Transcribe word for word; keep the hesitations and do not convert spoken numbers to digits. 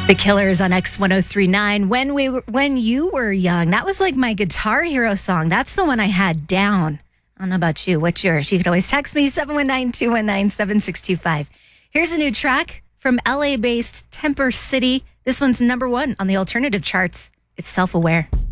The Killers on X one oh three point nine. When we were, when you were young, that was like my Guitar Hero song. That's the one I had down. I don't know about you. What's yours? You can always text me, seven one nine, two one nine, seven six two five. Here's a new track from L A-based Temper City. This one's number one on the alternative charts. It's Self-Aware.